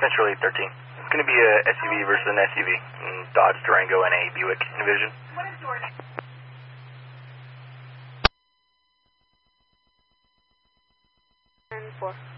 Metro 813. It's going to be a SUV versus an SUV. Dodge Durango and a Buick Envision. What is door? 10-4.